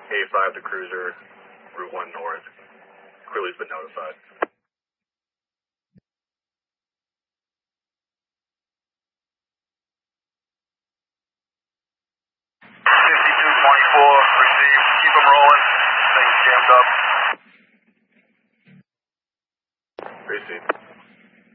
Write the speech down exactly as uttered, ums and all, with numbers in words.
A five to cruiser, Route one North. Crewley's been notified. fifty-two twenty-four, received. Keep them rolling. Things jammed up. Received.